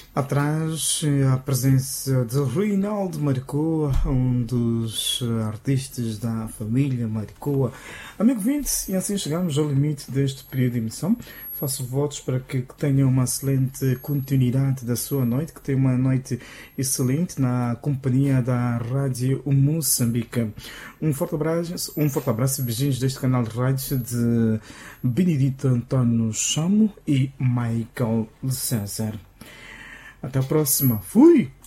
Atrás, a presença de Reinaldo Maricoa, um dos artistas da família Maricoa. Amigo vinte, e assim chegamos ao limite deste período de emissão. Faço votos para que tenha uma excelente continuidade da sua noite, que tenha uma noite excelente na companhia da Rádio Moçambique. Um forte abraço e beijinhos deste canal de rádio de Benedito Antônio Chamo e Michael César. Até a próxima. Fui!